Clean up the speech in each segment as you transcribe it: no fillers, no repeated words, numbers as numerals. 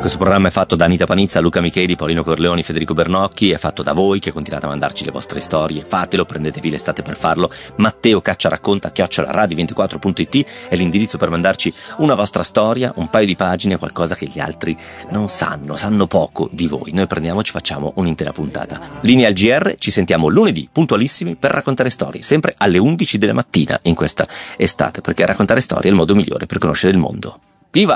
Questo programma è fatto da Anita Panizza, Luca Micheli, Paolino Corleoni, Federico Bernocchi, è fatto da voi che continuate a mandarci le vostre storie. Fatelo, prendetevi l'estate per farlo. Matteo Cacciaracconta@radio24.it è l'indirizzo per mandarci una vostra storia, un paio di pagine, qualcosa che gli altri non sanno poco di voi. Noi prendiamo, ci facciamo un'intera puntata. Linea al GR, ci sentiamo lunedì puntualissimi per raccontare storie, sempre alle 11 della mattina in questa estate, perché raccontare storie è il modo migliore per conoscere il mondo. Viva!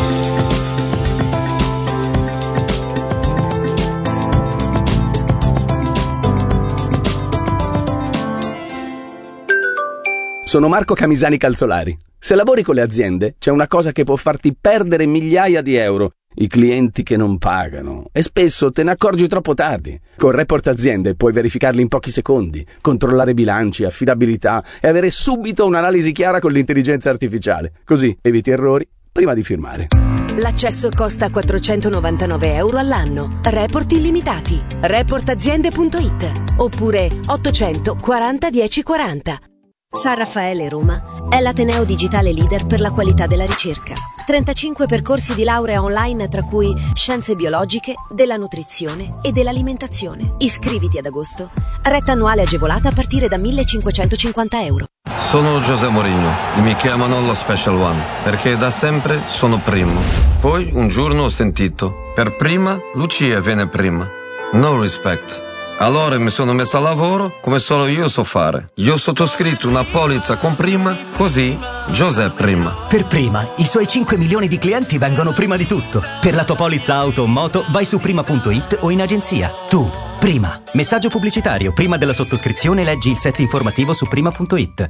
Sono Marco Camisani Calzolari. Se lavori con le aziende, c'è una cosa che può farti perdere migliaia di euro: i clienti che non pagano. E spesso te ne accorgi troppo tardi. Con Report Aziende puoi verificarli in pochi secondi, controllare bilanci, affidabilità e avere subito un'analisi chiara con l'intelligenza artificiale. Così eviti errori prima di firmare. L'accesso costa 499 euro all'anno. Report illimitati. Reportaziende.it oppure 840 1040. San Raffaele Roma è l'ateneo digitale leader per la qualità della ricerca. 35 percorsi di laurea online, tra cui scienze biologiche, della nutrizione e dell'alimentazione. Iscriviti ad agosto. Retta annuale agevolata a partire da 1.550 euro. Sono José Mourinho e mi chiamano lo Special One perché da sempre sono primo. Poi un giorno ho sentito: per prima Lucia viene prima. No respect. Allora mi sono messo a lavoro come solo io so fare. Io ho sottoscritto una polizza con prima, così José prima. Per prima, i suoi 5 milioni di clienti vengono prima di tutto. Per la tua polizza auto o moto vai su prima.it o in agenzia. Tu, prima. Messaggio pubblicitario. Prima della sottoscrizione leggi il set informativo su prima.it.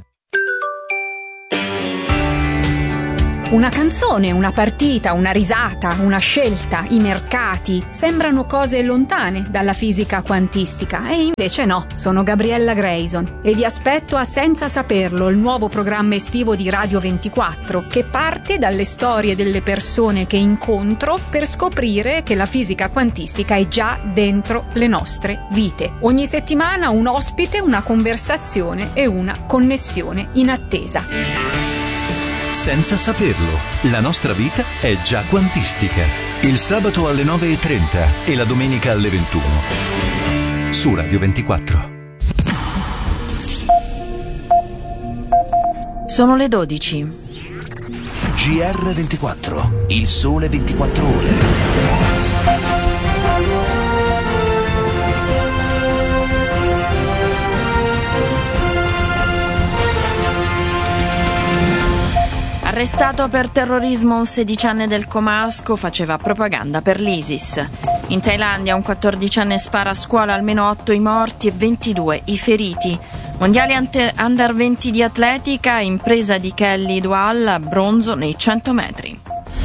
Una canzone, una partita, una risata, una scelta, i mercati sembrano cose lontane dalla fisica quantistica e invece no, sono Gabriella Grayson e vi aspetto a Senza Saperlo, il nuovo programma estivo di Radio 24 che parte dalle storie delle persone che incontro per scoprire che la fisica quantistica è già dentro le nostre vite. Ogni settimana un ospite, una conversazione e una connessione in attesa. Senza Saperlo, la nostra vita è già quantistica. Il sabato alle 9:30 e la domenica alle 21. Su Radio 24. Sono le 12. GR24, il sole 24 ore. Arrestato per terrorismo un 16enne del Comasco, faceva propaganda per l'ISIS. In Thailandia un 14enne spara a scuola, almeno 8 i morti e 22 i feriti. Mondiali Under 20 di atletica, impresa di Kelly Dual, bronzo nei 100 metri.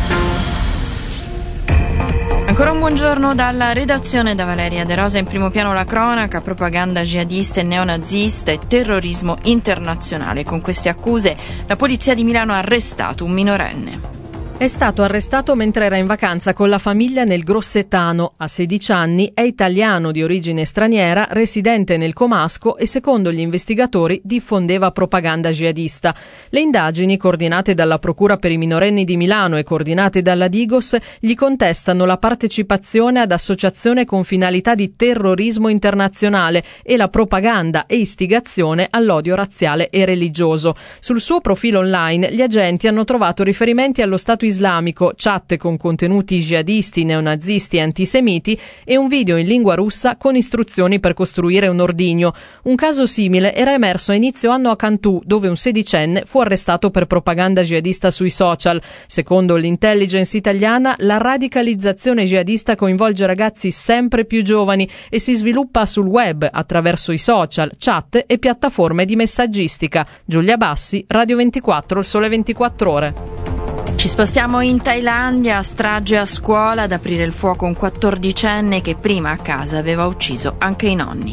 Ancora un buongiorno dalla redazione da Valeria De Rosa. In primo piano la cronaca, propaganda jihadista e neonazista e terrorismo internazionale. Con queste accuse la polizia di Milano ha arrestato un minorenne. È stato arrestato mentre era in vacanza con la famiglia nel Grossetano. Ha 16 anni, è italiano di origine straniera, residente nel Comasco e secondo gli investigatori diffondeva propaganda jihadista. Le indagini, coordinate dalla Procura per i minorenni di Milano e coordinate dalla Digos, gli contestano la partecipazione ad associazione con finalità di terrorismo internazionale e la propaganda e istigazione all'odio razziale e religioso. Sul suo profilo online gli agenti hanno trovato riferimenti allo Stato islamico, chat con contenuti jihadisti, neonazisti e antisemiti e un video in lingua russa con istruzioni per costruire un ordigno. Un caso simile era emerso a inizio anno a Cantù, dove un 16enne fu arrestato per propaganda jihadista sui social. Secondo l'intelligence italiana, la radicalizzazione jihadista coinvolge ragazzi sempre più giovani e si sviluppa sul web attraverso i social, chat e piattaforme di messaggistica. Giulia Bassi, Radio 24, il sole 24 ore. Ci spostiamo in Thailandia, strage a scuola, ad aprire il fuoco un 14enne che prima a casa aveva ucciso anche i nonni.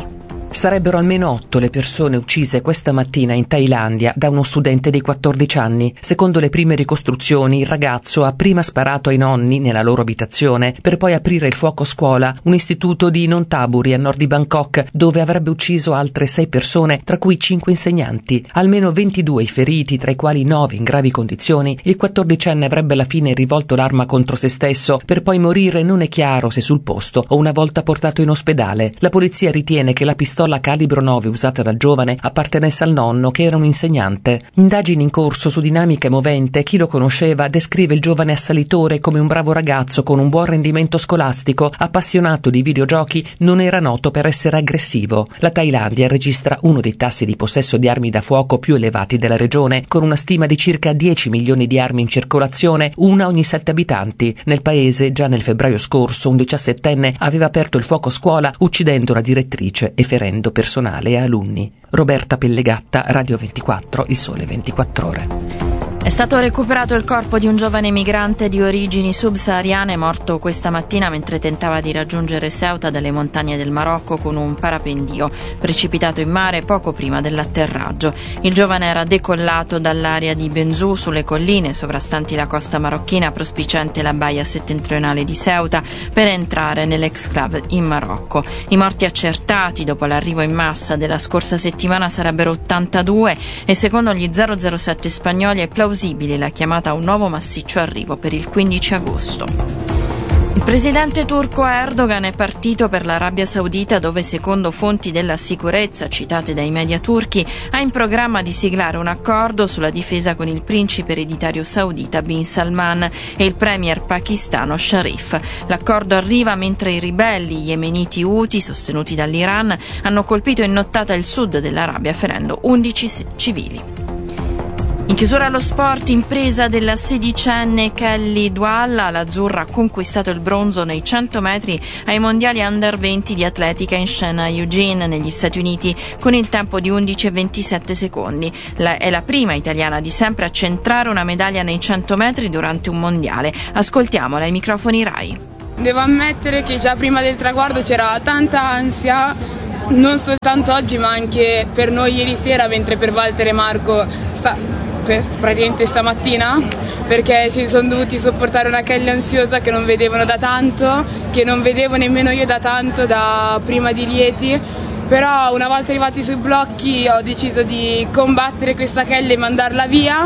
Sarebbero almeno 8 le persone uccise questa mattina in Thailandia da uno studente di 14 anni. Secondo le prime ricostruzioni, il ragazzo ha prima sparato ai nonni nella loro abitazione per poi aprire il fuoco a scuola, un istituto di Nonthaburi a nord di Bangkok, dove avrebbe ucciso altre 6 persone, tra cui 5 insegnanti. Almeno 22 i feriti, tra i quali 9 in gravi condizioni. Il 14enne avrebbe alla fine rivolto l'arma contro se stesso per poi morire, non è chiaro se sul posto o una volta portato in ospedale. La polizia ritiene che la pistola calibro 9 usata dal giovane appartenesse al nonno, che era un insegnante. Indagini in corso su dinamiche movente. Chi lo conosceva descrive il giovane assalitore come un bravo ragazzo con un buon rendimento scolastico, appassionato di videogiochi, non era noto per essere aggressivo. La Thailandia registra uno dei tassi di possesso di armi da fuoco più elevati della regione, con una stima di circa 10 milioni di armi in circolazione, una ogni 7 abitanti. Nel paese, già nel febbraio scorso, un 17enne aveva aperto il fuoco a scuola, uccidendo la direttrice e ferendo personale e alunni. Roberta Pellegatta, Radio 24, Il Sole 24 Ore. È stato recuperato il corpo di un giovane migrante di origini subsahariane morto questa mattina mentre tentava di raggiungere Ceuta dalle montagne del Marocco con un parapendio, precipitato in mare poco prima dell'atterraggio. Il giovane era decollato dall'area di Benzou sulle colline sovrastanti la costa marocchina prospiciente la baia settentrionale di Ceuta per entrare nell'exclave in Marocco. I morti accertati dopo l'arrivo in massa della scorsa settimana sarebbero 82 e secondo gli 007 spagnoli è plausibile la chiamata a un nuovo massiccio arrivo per il 15 agosto. Il presidente turco Erdogan è partito per l'Arabia Saudita, dove secondo fonti della sicurezza citate dai media turchi ha in programma di siglare un accordo sulla difesa con il principe ereditario saudita Bin Salman e il premier pakistano Sharif. L'accordo arriva mentre i ribelli yemeniti Houthi, sostenuti dall'Iran, hanno colpito in nottata il sud dell'Arabia ferendo 11 civili. In chiusura allo sport, impresa della 16enne Kelly Doualla, l'azzurra ha conquistato il bronzo nei 100 metri ai mondiali under 20 di atletica in scena Eugene negli Stati Uniti con il tempo di 11,27 secondi. È la prima italiana di sempre a centrare una medaglia nei 100 metri durante un mondiale. Ascoltiamola ai microfoni Rai. Devo ammettere che già prima del traguardo c'era tanta ansia, non soltanto oggi ma anche per noi ieri sera, mentre per Walter e Marco praticamente stamattina, perché si sono dovuti sopportare una Kelly ansiosa che non vedevano da tanto, che non vedevo nemmeno io da tanto, da prima di Lieti. Però una volta arrivati sui blocchi ho deciso di combattere questa Kelly e mandarla via,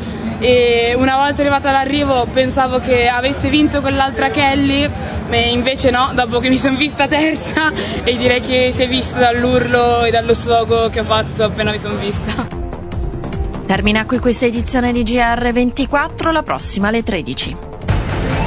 e una volta arrivata all'arrivo pensavo che avesse vinto quell'altra Kelly, ma invece no, dopo che mi sono vista terza, e direi che si è visto dall'urlo e dallo sfogo che ho fatto appena mi sono vista. Termina qui questa edizione di GR24, la prossima alle 13.